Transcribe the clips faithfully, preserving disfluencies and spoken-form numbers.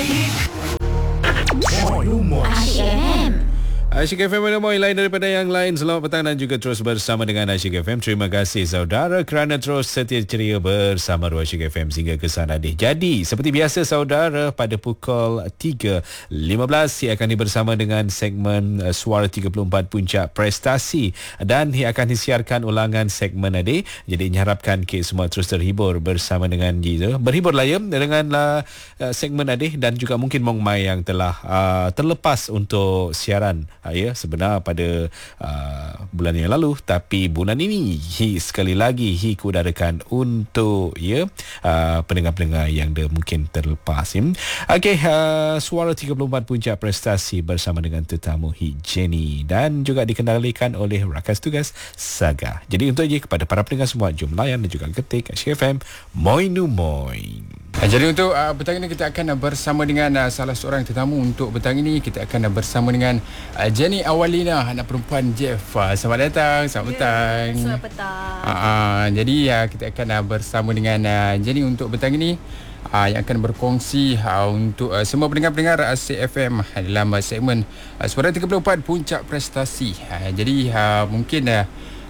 Asyik F M. Asyik F M ada more lain daripada yang lain. Selamat petang dan juga terus bersama dengan Asyik F M. Terima kasih saudara kerana terus setia ceria bersama Asyik F M sehingga ke sana deh. Jadi seperti biasa saudara, pada pukul tiga lima belas ia akan bersama dengan segmen uh, Suara tiga puluh empat Puncak Prestasi dan ia akan disiarkan ulangan segmen adik. Jadi harapkan kita semua terus terhibur bersama dengan dia. Berhiburlah ya dengan uh, segmen adik dan juga mungkin Mong Mai yang telah uh, terlepas untuk siaran ya sebenar pada uh, bulan yang lalu, tapi bulan ini hi, sekali lagi hi kudarakan untuk ya uh, pendengar-pendengar yang dah mungkin terlepas ya. Okey, uh, Suara tiga puluh empat Puncak Prestasi bersama dengan tetamu hi Jenny dan juga dikendalikan oleh rakan tugas Saga. Jadi untuk je kepada para pendengar semua, jom layan dan juga ketik Asyik F M Moinu Moin. Jadi untuk uh, petang ini kita akan uh, bersama dengan uh, salah seorang tetamu. Untuk petang ini kita akan uh, bersama dengan uh, Jenny Awalina, anak perempuan Jeff. Uh, selamat datang, selamat yeah, petang. Selamat petang. Uh, uh, jadi uh, kita akan uh, bersama dengan uh, Jenny untuk petang ini uh, yang akan berkongsi uh, untuk uh, semua pendengar-pendengar Asyik F M uh, dalam uh, segmen uh, Suara tiga puluh empat Puncak Prestasi. Uh, jadi uh, mungkin uh,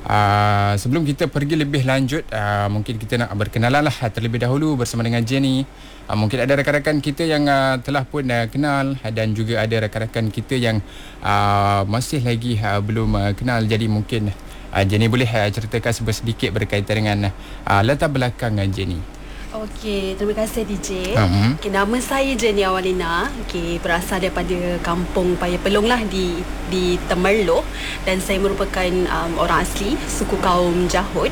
Uh, sebelum kita pergi lebih lanjut, uh, mungkin kita nak berkenalan lah terlebih dahulu bersama dengan Jenny. uh, Mungkin ada rakan-rakan kita yang uh, telah pun uh, kenal dan juga ada rakan-rakan kita yang uh, masih lagi uh, belum uh, kenal. Jadi mungkin uh, Jenny boleh uh, ceritakan sedikit berkaitan dengan uh, latar belakang uh, Jenny. Okey, terima kasih D J. Uh-huh. Okay, nama saya Jenny Awalina. Okey, berasal daripada kampung Paya Pelong lah di di Temerloh, dan saya merupakan um, orang asli suku kaum Jahud,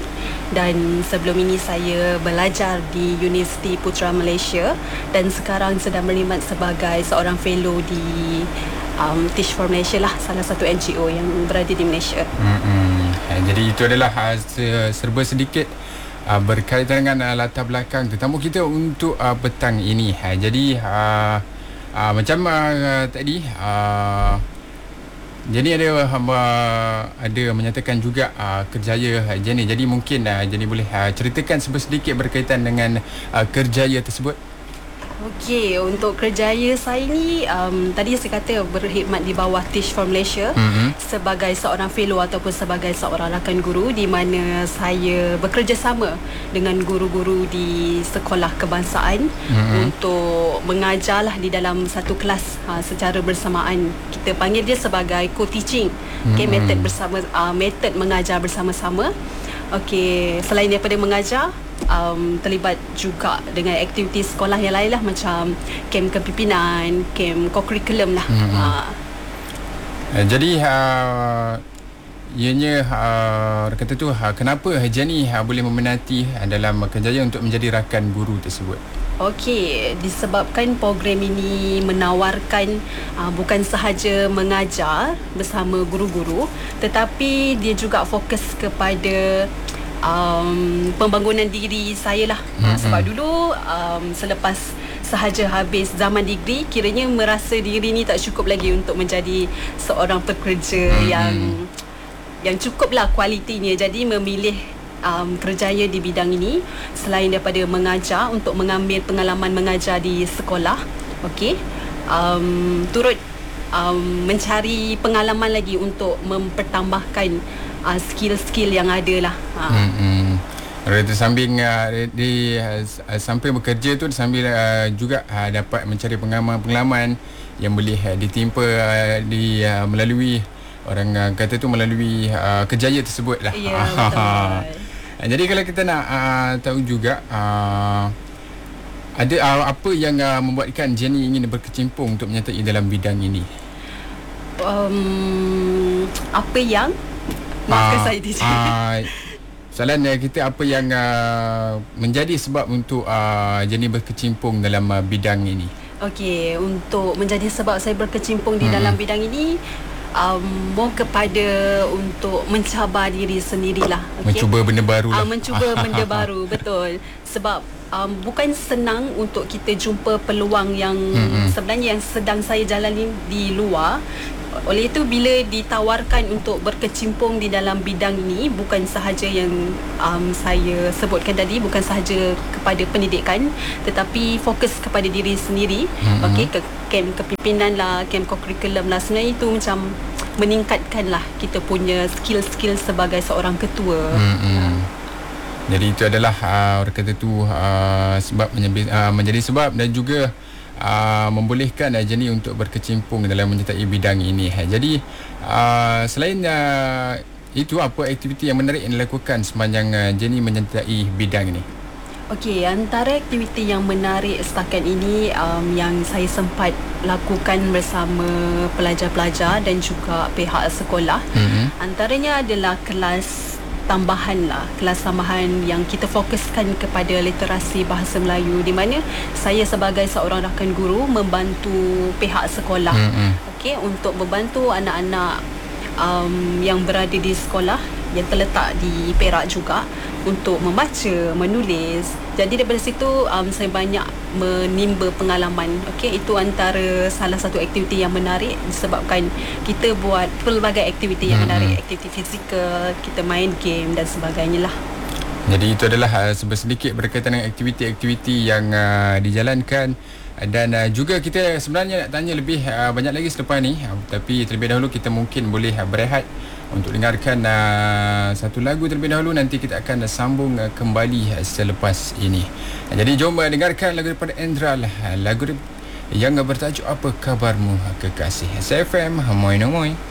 dan sebelum ini saya belajar di Universiti Putra Malaysia dan sekarang sedang berkhidmat sebagai seorang fellow di um, Teach for Malaysia lah, salah satu N G O yang berada di Malaysia. Uh-huh. Jadi itu adalah uh, serba sedikit Uh, berkaitan dengan uh, latar belakang tetamu kita untuk uh, petang ini. Uh, jadi uh, uh, macam uh, tadi uh, Jenny ada uh, ada menyatakan juga uh, kerjaya uh, Jenny. Jadi mungkin uh, Jenny boleh uh, ceritakan sedikit berkaitan dengan uh, kerjaya tersebut. Okey, untuk kerjaya saya ni um, tadi saya kata berkhidmat di bawah Teach for Malaysia mm-hmm. sebagai seorang fellow ataupun sebagai seorang rakan guru, di mana saya bekerjasama dengan guru-guru di sekolah kebangsaan mm-hmm. untuk mengajarlah di dalam satu kelas ha, secara bersamaan. Kita panggil dia sebagai co-teaching. Mm-hmm. Okey, metod bersama uh, metod mengajar bersama-sama. Okey, selain daripada mengajar, Um, terlibat juga dengan aktiviti sekolah yang lain lah, macam kem kepimpinan, kem co-curriculum lah. hmm. uh. uh, Jadi uh, ianya uh, kata tu uh, kenapa Jenny uh, boleh meminati uh, dalam kerjaya untuk menjadi rakan guru tersebut? Okey, disebabkan program ini menawarkan uh, bukan sahaja mengajar bersama guru-guru, tetapi dia juga fokus kepada Um, pembangunan diri saya lah. mm-hmm. Sebab dulu um, selepas sahaja habis zaman degree, kiranya merasa diri ni tak cukup lagi untuk menjadi seorang pekerja mm-hmm. yang yang cukup lah kualitinya. Jadi memilih um, kerjaya di bidang ini selain daripada mengajar, untuk mengambil pengalaman mengajar di sekolah. Okey, um, turut um, mencari pengalaman lagi untuk mempertambahkan Uh, skill-skill yang ada lah. Ha. Hmm. Rata samping uh, di uh, sampai bekerja tu sambil uh, juga uh, dapat mencari pengalaman-pengalaman yang boleh uh, ditimpa uh, di uh, melalui orang uh, kata tu melalui uh, kerjaya tersebut lah. Ya, betul. Jadi kalau kita nak uh, tahu juga uh, ada uh, apa yang uh, membuatkan Jenny ingin berkecimpung untuk menyertai dalam bidang ini? Um, apa yang Maafkan uh, saya D J. Uh, soalan uh, kita, apa yang uh, menjadi sebab untuk uh, Jenny berkecimpung dalam uh, bidang ini? Okey, untuk menjadi sebab saya berkecimpung di hmm. dalam bidang ini, um, mau kepada untuk mencabar diri sendirilah. Okay? Mencuba benda baru lah. Uh, mencuba benda baru, betul. Sebab um, bukan senang untuk kita jumpa peluang yang hmm. sebenarnya yang sedang saya jalani di luar. Oleh itu bila ditawarkan untuk berkecimpung di dalam bidang ini, bukan sahaja yang um, saya sebutkan tadi, bukan sahaja kepada pendidikan, tetapi fokus kepada diri sendiri. Mm-hmm. Okey, ke kem kepimpinan lah, kem kokurikulum lah, sebenarnya itu macam meningkatkan lah kita punya skill-skill sebagai seorang ketua. Mm-hmm. Jadi itu adalah uh, orang kata tu uh, sebab menjadi, uh, menjadi sebab dan juga Uh, membolehkan uh, Jenny untuk berkecimpung dalam menyertai bidang ini. Jadi uh, selain uh, itu, apa aktiviti yang menarik yang dilakukan sepanjang uh, Jenny menyertai bidang ini? Okey, antara aktiviti yang menarik setakat ini um, yang saya sempat lakukan bersama pelajar-pelajar dan juga pihak sekolah, mm-hmm. antaranya adalah kelas tambahan lah, kelas tambahan yang kita fokuskan kepada literasi bahasa Melayu, di mana saya sebagai seorang rakan guru membantu pihak sekolah, mm-hmm. okey, untuk membantu anak-anak um, yang berada di sekolah yang terletak di Perak juga untuk membaca, menulis. Jadi daripada situ um, saya banyak menimba pengalaman. Okey, itu antara salah satu aktiviti yang menarik disebabkan kita buat pelbagai aktiviti yang menarik, hmm. aktiviti fizikal, kita main game dan sebagainya lah. Jadi itu adalah uh, sedikit berkaitan dengan aktiviti-aktiviti yang uh, dijalankan. Dan uh, juga kita sebenarnya nak tanya lebih uh, banyak lagi selepas ni, uh, tapi terlebih dahulu kita mungkin boleh uh, berehat untuk dengarkan uh, satu lagu terlebih dahulu. Nanti kita akan uh, sambung uh, kembali uh, selepas ini. uh, Jadi jom uh, dengarkan lagu daripada Endra lah, uh, lagu yang bertajuk Apa Kabarmu Kekasih. S F M, Moin Moin.